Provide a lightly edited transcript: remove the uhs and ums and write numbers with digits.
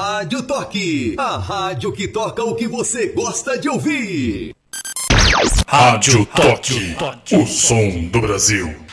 Rádio Toque, a rádio que toca o que você gosta de ouvir. Rádio Toque, o som do Brasil.